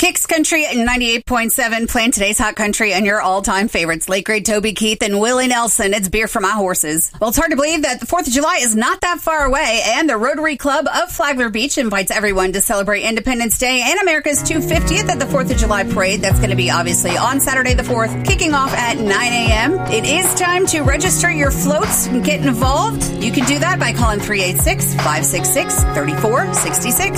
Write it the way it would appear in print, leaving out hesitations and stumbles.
Kicks Country and 98.7 playing today's hot country and your all-time favorites, late great Toby Keith and Willie Nelson. It's Beer for My Horses. Well, it's hard to believe that the 4th of July is not that far away, and the Rotary Club of Flagler Beach invites everyone to celebrate Independence Day and America's 250th at the 4th of July parade. That's going to be obviously on Saturday the 4th, kicking off at 9 a.m. It is time to register your floats and get involved. You can do that by calling 386-566-3466.